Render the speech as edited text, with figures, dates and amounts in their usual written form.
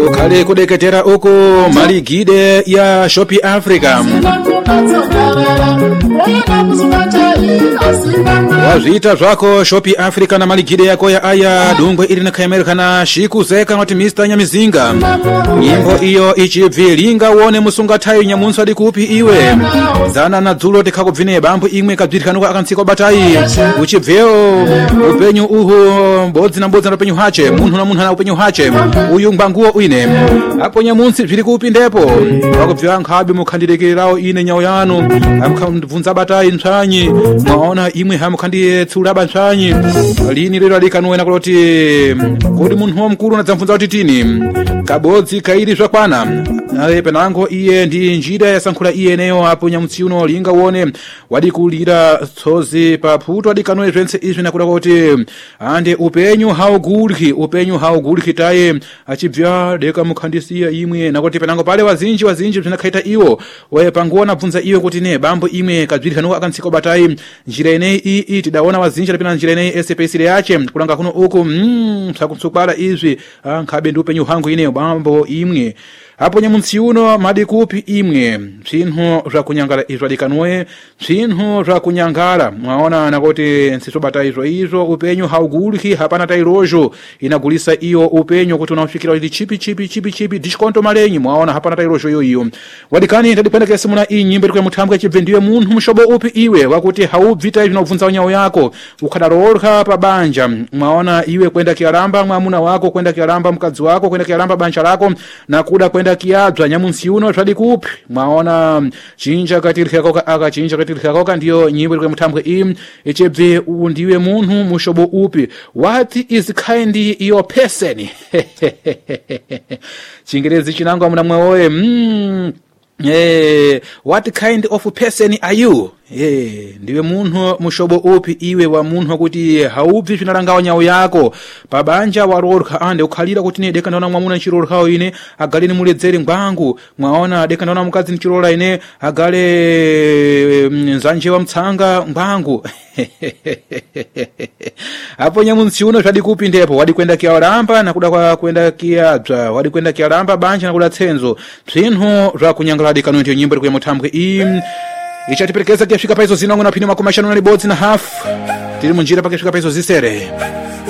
Kukale kudeketera uko maligide ya Shopee Africa. Wazita zvako Shopee Africa na maligide yako ya aya dungwe ili nakayamerikana shikuzeka ngati Mr. Nyamizinga. Nyimbo iyo ichibvilinga uone musungatayo nyamunso adi kupi iwe. Zana na dzulo tekakubvine bambu imwe kabzirikanuka akantsiko batai. Uchibveo upenyu uhu mbodzi na upenyu hache. Munhu na munhu na upenyu hache. Uyu mbanguo uine. Apo nyamunsi zviri kupi ndepo. Wakubvya nkhabi mukhandirekerao ine nyao yanu. Amukhandibvunza batai ntsvanyi. Mwaona imwe hamukhanditsula ntsvanyi. Lini lero alikanuwena kuloti kuti munhu wamkulu nadzamvunza kuti tini. Kabodzi kairi zvakwana. Naye penango iye ndi njira yasankhula iye neyo apo nyamutsi uno linga uone wadikulira tsozi paputo adikanwe zvense izvi nakuda kuti ande upenyu hauguliki taye achibvya deka mukhandisiya imwe nakuti penango pale wazinji zvinakhaita iwo waye panguona bvunza iwe kuti ne bambo imwe kadzvirikanuka akantsiko batai njira ineyi iyi tidaona wazinji lapina njira ineyi SPC yache kulanga kuno uku sakumsukala izvi nkhabe ndi upenyu hangu ineyo bambo imwe apo nyamunsi uno madikupi imwe psinhu zvakunyangala izvo adikanuwe psinhu zvakunyangala mwaona nakoti nsisobata izvo upenyu hauguliki hapana tairojo inagulisa iyo upenyu kuti unafikira kuti chipi diskonto malenyi mwaona hapana tairojo iyo wadikani tadipendekese muna iyi nyimbo ikwe mutambwe chibve ndiwe munhu mushobo upi iwe wakuti haubvita izvi nobvunza unyawo yako ukadaroorha pabanja mwaona iwe kwenda kiaramba mwamuna wako kwenda kiaramba mukadzi wako kwenda kiaramba banja lako nakuda kwenda kiadzwa nyamunsi uno zvadikupi mwaona chinja katirikakoka ndiyo nyimbo ikwe mutambwe ichibve ndiwe munhu mushobo upi what is kind your person Chingerezi chinangwa muna mwewoye what kind of person are you? Ndiwe munhu mushobo upi iwe wa munhu wakuti haubvi zvinalangawo nyawo yako pabanja warorha ande ukhalira kuti ne deka ndaona mwamuna nchirorhawo ine agale ni muledzeri ngwangu mwaona deka ndaona mukadzi nchirora ine agale nzanje wa mtsanga ngwangu apo nyamunsi uno zvadikupi ndepo wadi kwenda kiaramba nakuda kwa kwenda kiadzwa wadi kwenda kiaramba banja nakuda tsenzo psinhu zvakunyangala deka ndiyo nyimbo ikwe mutambwe ichatiperekeza kuyafika paizo zinongo na pino 50 na libodzi na half tiri munjira pakufika paizo zisere